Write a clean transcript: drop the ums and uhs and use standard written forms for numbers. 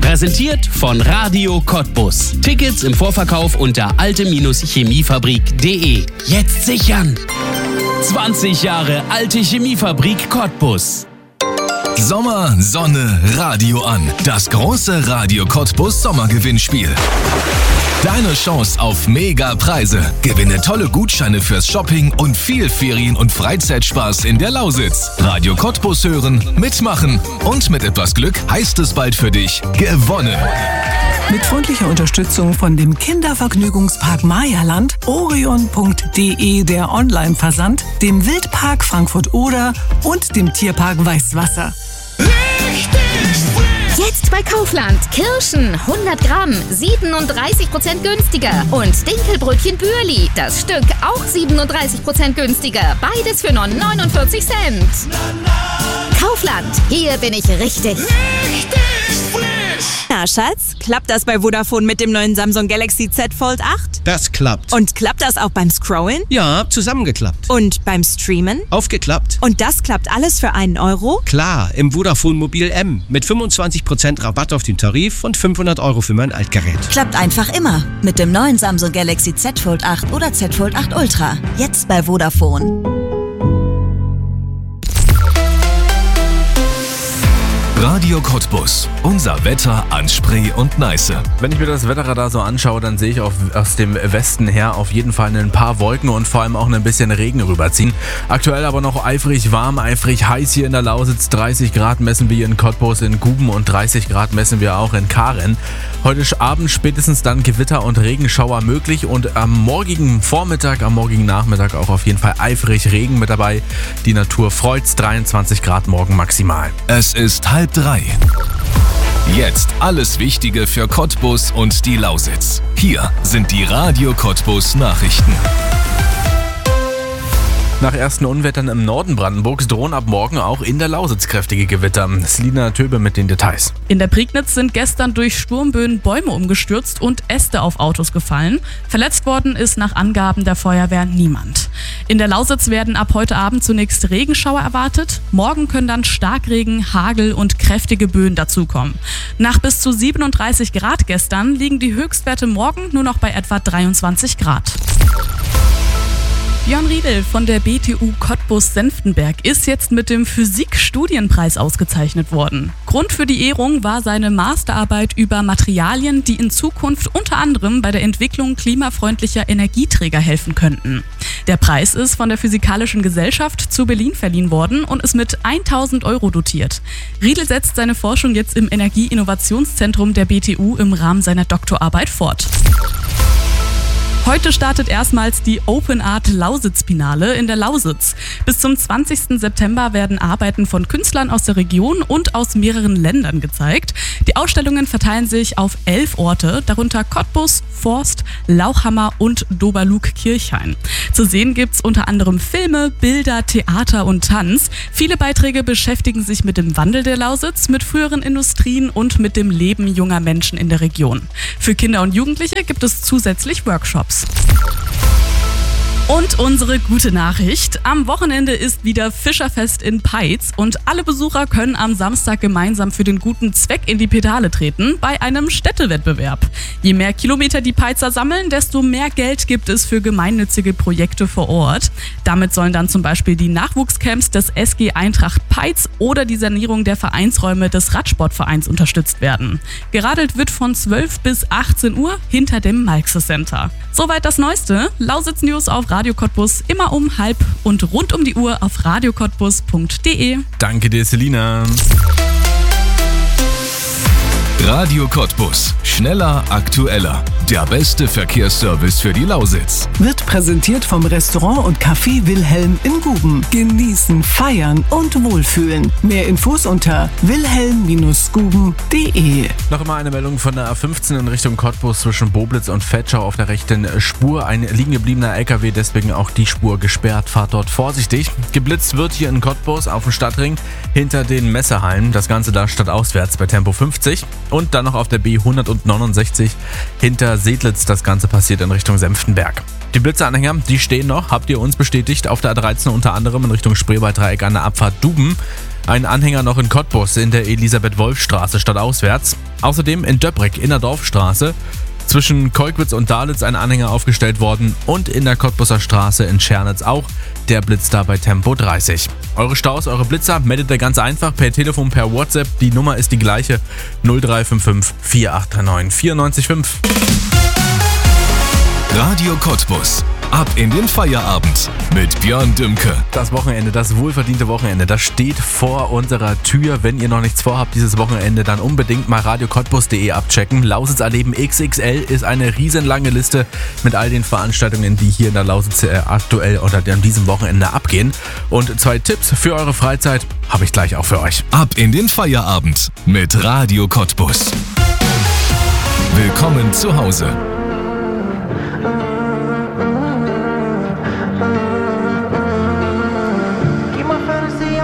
Präsentiert von Radio Cottbus. Tickets im Vorverkauf unter alte-chemiefabrik.de. Jetzt sichern! 20 Jahre Alte Chemiefabrik Cottbus. Sommer, Sonne, Radio an. Das große Radio Cottbus Sommergewinnspiel. Deine Chance auf Mega-Preise. Gewinne tolle Gutscheine fürs Shopping und viel Ferien- und Freizeitspaß in der Lausitz. Radio Cottbus hören, mitmachen und mit etwas Glück heißt es bald für dich gewonnen. Mit freundlicher Unterstützung von dem Kindervergnügungspark Mayaland, orion.de der Online-Versand, dem Wildpark Frankfurt-Oder und dem Tierpark Weißwasser. Jetzt bei Kaufland. Kirschen 100 Gramm, 37% günstiger. Und Dinkelbrötchen Bürli, das Stück auch 37% günstiger. Beides für nur 49 Cent. Kaufland, hier bin ich richtig. Na, Schatz, klappt das bei Vodafone mit dem neuen Samsung Galaxy Z Fold 8? Das klappt. Und klappt das auch beim Scrollen? Ja, zusammengeklappt. Und beim Streamen? Aufgeklappt. Und das klappt alles für einen Euro? Klar, im Vodafone Mobil M. Mit 25% Rabatt auf den Tarif und 500 € für mein Altgerät. Klappt einfach immer. Mit dem neuen Samsung Galaxy Z Fold 8 oder Z Fold 8 Ultra. Jetzt bei Vodafone. Radio Cottbus. Unser Wetter an Spree und Neiße. Wenn ich mir das Wetterradar so anschaue, dann sehe ich aus dem Westen her auf jeden Fall ein paar Wolken und vor allem auch ein bisschen Regen rüberziehen. Aktuell aber noch eifrig warm, eifrig heiß hier in der Lausitz. 30 Grad messen wir in Cottbus, in Guben und 30 Grad messen wir auch in Karen. Heute Abend spätestens dann Gewitter und Regenschauer möglich und am morgigen Vormittag, am morgigen Nachmittag auch auf jeden Fall eifrig Regen mit dabei. Die Natur freut's, 23 Grad morgen maximal. Es ist 2:30. Jetzt alles Wichtige für Cottbus und die Lausitz. Hier sind die Radio Cottbus Nachrichten. Nach ersten Unwettern im Norden Brandenburgs drohen ab morgen auch in der Lausitz kräftige Gewitter. Selina Töbe mit den Details. In der Prignitz sind gestern durch Sturmböen Bäume umgestürzt und Äste auf Autos gefallen. Verletzt worden ist nach Angaben der Feuerwehr niemand. In der Lausitz werden ab heute Abend zunächst Regenschauer erwartet. Morgen können dann Starkregen, Hagel und kräftige Böen dazukommen. Nach bis zu 37 Grad gestern liegen die Höchstwerte morgen nur noch bei etwa 23 Grad. Björn Riedel von der BTU Cottbus-Senftenberg ist jetzt mit dem Physik-Studienpreis ausgezeichnet worden. Grund für die Ehrung war seine Masterarbeit über Materialien, die in Zukunft unter anderem bei der Entwicklung klimafreundlicher Energieträger helfen könnten. Der Preis ist von der Physikalischen Gesellschaft zu Berlin verliehen worden und ist mit 1.000 € dotiert. Riedel setzt seine Forschung jetzt im Energieinnovationszentrum der BTU im Rahmen seiner Doktorarbeit fort. Heute startet erstmals die Open Art Lausitz-Biennale in der Lausitz. Bis zum 20. September werden Arbeiten von Künstlern aus der Region und aus mehreren Ländern gezeigt. Die Ausstellungen verteilen sich auf 11 Orte, darunter Cottbus, Forst, Lauchhammer und Doberlug-Kirchhain. Zu sehen gibt's unter anderem Filme, Bilder, Theater und Tanz. Viele Beiträge beschäftigen sich mit dem Wandel der Lausitz, mit früheren Industrien und mit dem Leben junger Menschen in der Region. Für Kinder und Jugendliche gibt es zusätzlich Workshops. Und unsere gute Nachricht. Am Wochenende ist wieder Fischerfest in Peitz und alle Besucher können am Samstag gemeinsam für den guten Zweck in die Pedale treten bei einem Städtewettbewerb. Je mehr Kilometer die Peitzer sammeln, desto mehr Geld gibt es für gemeinnützige Projekte vor Ort. Damit sollen dann zum Beispiel die Nachwuchscamps des SG Eintracht Peitz oder die Sanierung der Vereinsräume des Radsportvereins unterstützt werden. Geradelt wird von 12 bis 18 Uhr hinter dem Malxe Center. Soweit das Neueste. Lausitz News auf Radio Cottbus immer um 12:30 und rund um die Uhr auf radiocottbus.de. Danke dir, Selina. Radio Cottbus. Schneller, aktueller. Der beste Verkehrsservice für die Lausitz. Wird präsentiert vom Restaurant und Café Wilhelm in Guben. Genießen, feiern und wohlfühlen. Mehr Infos unter wilhelm-guben.de. Noch immer eine Meldung von der A15 in Richtung Cottbus zwischen Boblitz und Vetschau auf der rechten Spur. Ein liegen gebliebener LKW, deswegen auch die Spur gesperrt. Fahrt dort vorsichtig. Geblitzt wird hier in Cottbus auf dem Stadtring hinter den Messehallen. Das Ganze da stadtauswärts bei Tempo 50. Und dann noch auf der B169 hinter Sedlitz. Das Ganze passiert in Richtung Senftenberg. Die Blitzeanhänger, die stehen noch, habt ihr uns bestätigt, auf der A13 unter anderem in Richtung Spreewalddreieck an der Abfahrt Duben. Ein Anhänger noch in Cottbus in der Elisabeth-Wolf-Straße stadtauswärts. Außerdem in Döbrig in der Dorfstraße zwischen Kolkwitz und Dalitz ein Anhänger aufgestellt worden und in der Cottbuser Straße in Schernitz auch. Der blitzt da bei Tempo 30. Eure Staus, eure Blitzer meldet ihr ganz einfach per Telefon, per WhatsApp. Die Nummer ist die gleiche: 0355 4839 945. Radio Cottbus. Ab in den Feierabend mit Björn Dümke. Das Wochenende, das wohlverdiente Wochenende, das steht vor unserer Tür. Wenn ihr noch nichts vorhabt dieses Wochenende, dann unbedingt mal radiocottbus.de abchecken. Lausitz erleben XXL ist eine riesenlange Liste mit all den Veranstaltungen, die hier in der Lausitz aktuell oder an diesem Wochenende abgehen. Und 2 Tipps für eure Freizeit habe ich gleich auch für euch. Ab in den Feierabend mit Radio Cottbus. Willkommen zu Hause.